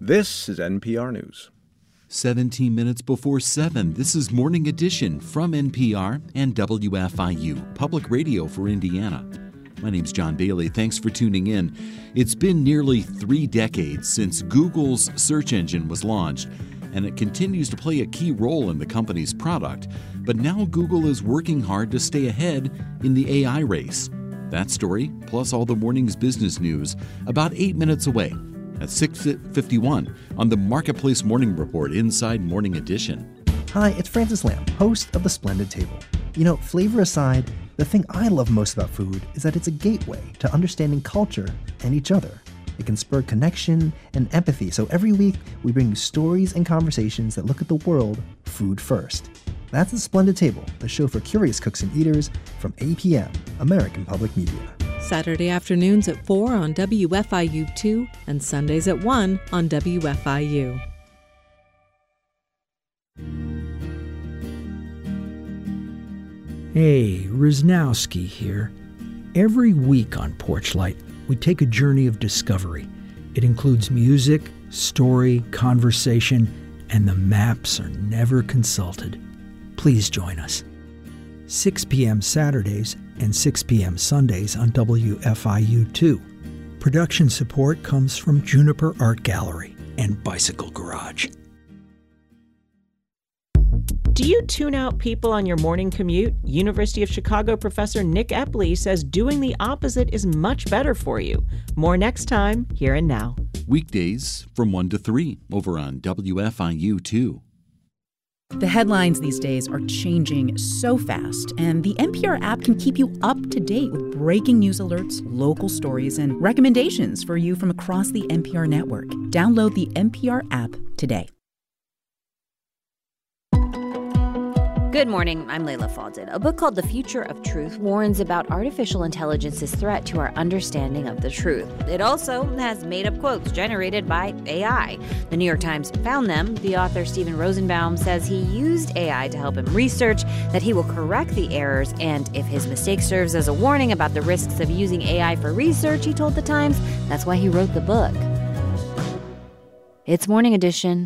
This is NPR News. 17 minutes before 7, this is Morning Edition from NPR and WFIU, Public Radio for Indiana. My name's John Bailey. Thanks for tuning in. It's been nearly 3 decades since Google's search engine was launched, and it continues to play a key role in the company's product. But now Google is working hard to stay ahead in the AI race. That story, plus all the morning's business news, about 8 minutes away at 6:51 on the Marketplace Morning Report inside Morning Edition. Hi, it's Francis Lamb, host of The Splendid Table. You know, flavor aside, the thing I love most about food is that it's a gateway to understanding culture and each other. It can spur connection and empathy, so every week we bring you stories and conversations that look at the world food first. That's The Splendid Table, the show for curious cooks and eaters from APM, American Public Media. Saturday afternoons at 4 on WFIU2 and Sundays at 1 on WFIU. Hey, Riznowski here. Every week on Porchlight, we take a journey of discovery. It includes music, story, conversation, and the maps are never consulted. Please join us. 6 p.m. Saturdays and 6 p.m. Sundays on WFIU2. Production support comes from Juniper Art Gallery and Bicycle Garage. Do you tune out people on your morning commute? University of Chicago professor Nick Epley says doing the opposite is much better for you. More next time, here and now. Weekdays from 1 to 3 over on WFIU2. The headlines these days are changing so fast, and the NPR app can keep you up to date with breaking news alerts, local stories, and recommendations for you from across the NPR network. Download the NPR app today. Good morning, I'm Layla Faldin. A book called The Future of Truth warns about artificial intelligence's threat to our understanding of the truth. It also has made-up quotes generated by AI. The New York Times found them. The author, Stephen Rosenbaum, says he used AI to help him research, that he will correct the errors, and if his mistake serves as a warning about the risks of using AI for research, he told The Times, that's why he wrote the book. It's Morning Edition.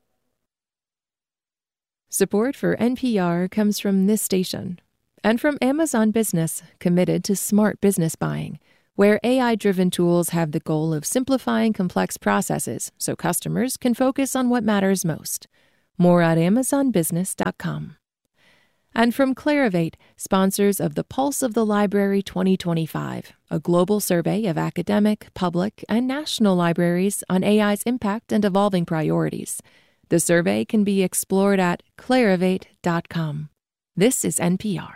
Support for NPR comes from this station and from Amazon Business, committed to smart business buying, where AI-driven tools have the goal of simplifying complex processes so customers can focus on what matters most. More at amazonbusiness.com. And from Clarivate, sponsors of the Pulse of the Library 2025, a global survey of academic, public, and national libraries on AI's impact and evolving priorities. The survey can be explored at clarivate.com. This is NPR.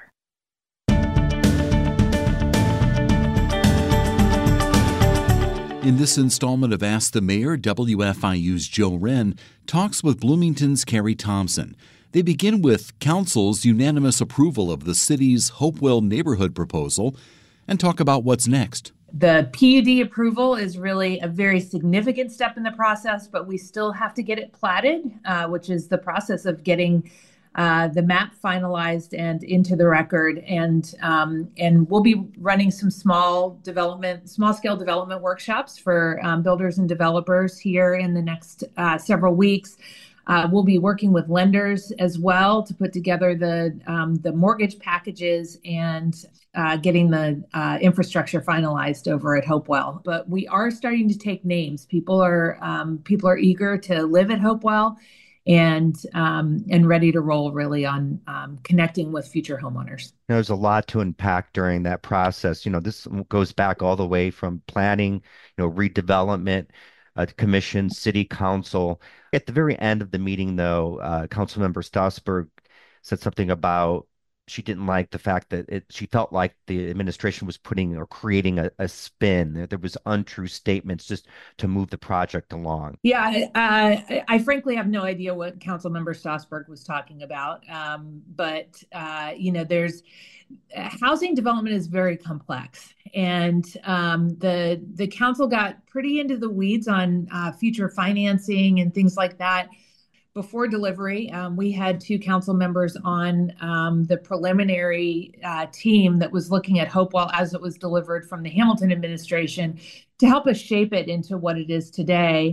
In this installment of Ask the Mayor, WFIU's Joe Wren talks with Bloomington's Carrie Thompson. They begin with Council's unanimous approval of the city's Hopewell neighborhood proposal and talk about what's next. The PUD approval is really a very significant step in the process, but we still have to get it platted, which is the process of getting the map finalized and into the record. And we'll be running some small scale development workshops for builders and developers here in the next several weeks. We'll be working with lenders as well to put together the mortgage packages and getting the infrastructure finalized over at Hopewell. But we are starting to take names. People are eager to live at Hopewell and ready to roll really on connecting with future homeowners. There's a lot to unpack during that process. This goes back all the way from planning, redevelopment, commission, city council. At the very end of the meeting, though, Councilmember Strasburg said something about she didn't like the fact that she felt like the administration was putting or creating a spin. There was untrue statements just to move the project along. Yeah, I frankly have no idea what Councilmember Strasburg was talking about. But there's housing development is very complex, and the council got pretty into the weeds on future financing and things like that. Before delivery, we had 2 council members on the preliminary team that was looking at Hopewell as it was delivered from the Hamilton administration to help us shape it into what it is today.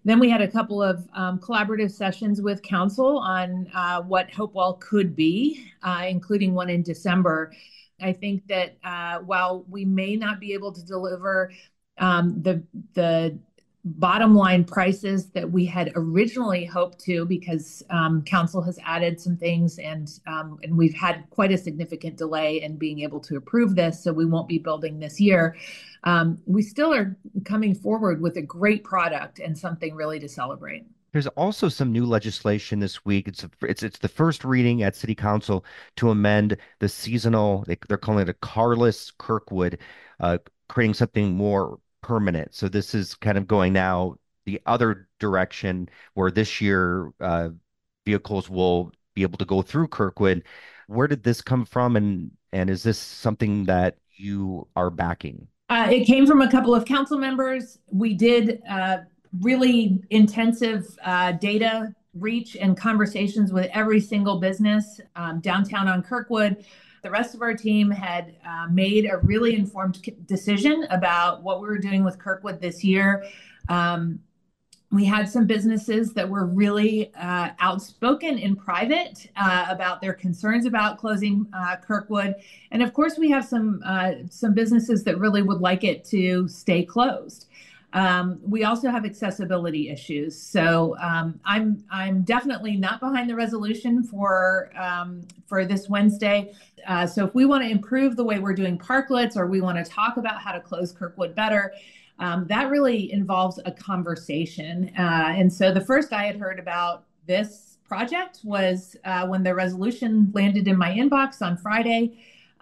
Then we had a couple of collaborative sessions with council on what Hopewell could be, including one in December. I think that while we may not be able to deliver the bottom line prices that we had originally hoped to, because council has added some things and we've had quite a significant delay in being able to approve this, so we won't be building this year. We still are coming forward with a great product and something really to celebrate. There's also some new legislation this week. It's the first reading at City Council to amend the seasonal, they're calling it a carless Kirkwood, creating something more permanent. So this is kind of going now the other direction, where this year vehicles will be able to go through Kirkwood. Where did this come from, and is this something that you are backing? It came from a couple of council members. We did really intensive data reach and conversations with every single business downtown on Kirkwood. The rest of our team had made a really informed decision about what we were doing with Kirkwood this year. We had some businesses that were really outspoken in private about their concerns about closing Kirkwood. And of course, we have some businesses that really would like it to stay closed. We also have accessibility issues. So I'm definitely not behind the resolution for this Wednesday. So if we want to improve the way we're doing parklets, or we want to talk about how to close Kirkwood better, that really involves a conversation. And so the first I had heard about this project was when the resolution landed in my inbox on Friday.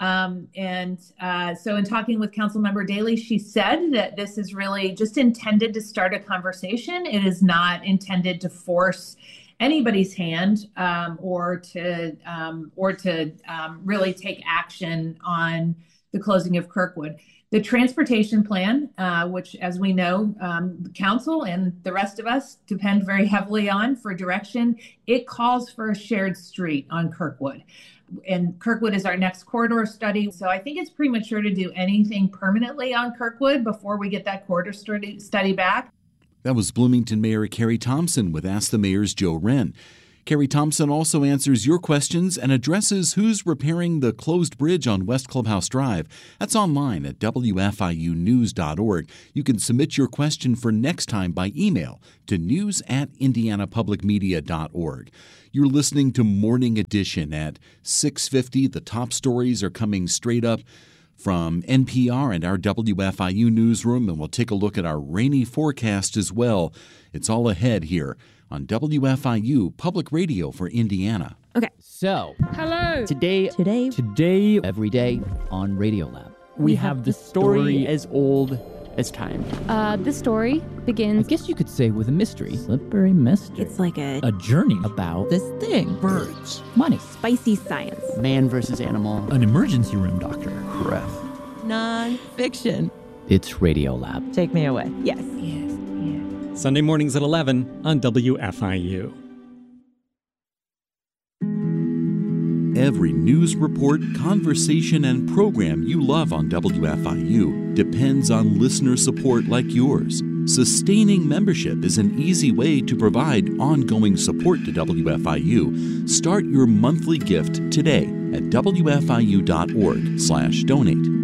So in talking with Councilmember Daly, she said that this is really just intended to start a conversation. It is not intended to force anybody's hand or to really take action on the closing of Kirkwood. The transportation plan, which, as we know, the council and the rest of us depend very heavily on for direction, it calls for a shared street on Kirkwood. And Kirkwood is our next corridor study. So I think it's premature to do anything permanently on Kirkwood before we get that corridor study back. That was Bloomington Mayor Carrie Thompson with Ask the Mayor's Joe Wren. Carrie Thompson also answers your questions and addresses who's repairing the closed bridge on West Clubhouse Drive. That's online at WFIUnews.org. You can submit your question for next time by email to news@indianapublicmedia.org. You're listening to Morning Edition at 6:50. The top stories are coming straight up from NPR and our WFIU newsroom, and we'll take a look at our rainy forecast as well. It's all ahead here on WFIU Public Radio for Indiana. Okay, so hello. Today, every day on Radiolab, we have the story as old as time. The story begins, I guess you could say, with a mystery. Slippery mystery. It's like a journey about this thing. Birds. Money. Spicy science. Man versus animal. An emergency room doctor. Breath. Non-fiction. It's Radiolab. Take me away. Yes. Sunday mornings at 11 on WFIU. Every news report, conversation, and program you love on WFIU depends on listener support like yours. Sustaining membership is an easy way to provide ongoing support to WFIU. Start your monthly gift today at WFIU.org/donate.